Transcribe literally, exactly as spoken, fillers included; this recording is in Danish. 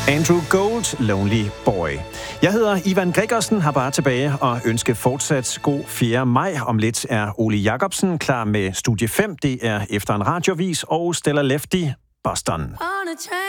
Andrew Gold, Lonely Boy. Jeg hedder Ivan Gregersen, har bare tilbage og ønsker fortsat god fjerde maj. Om lidt er Ole Jacobsen klar med Studie fem. Det er efter en radiovis og Stella Lefty, Boston.